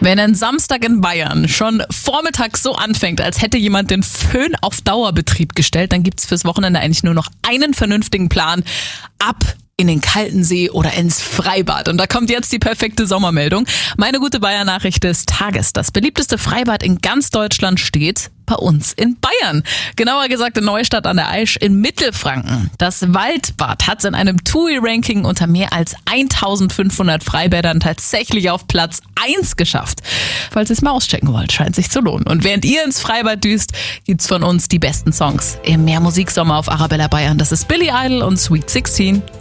Wenn ein Samstag in Bayern schon vormittags so anfängt, als hätte jemand den Föhn auf Dauerbetrieb gestellt, dann gibt's fürs Wochenende eigentlich nur noch einen vernünftigen Plan. Ab in den kalten See oder ins Freibad. Und da kommt jetzt die perfekte Sommermeldung. Meine gute Bayern-Nachricht des Tages. Das beliebteste Freibad in ganz Deutschland steht bei uns in Bayern. Genauer gesagt in Neustadt an der Aisch in Mittelfranken. Das Waldbad hat es in einem TUI-Ranking unter mehr als 1500 Freibädern tatsächlich auf Platz 1 geschafft. Falls ihr es mal auschecken wollt, scheint sich zu lohnen. Und während ihr ins Freibad düst, gibt's von uns die besten Songs im Mehrmusiksommer auf Arabella Bayern. Das ist Billy Idol und Sweet 16.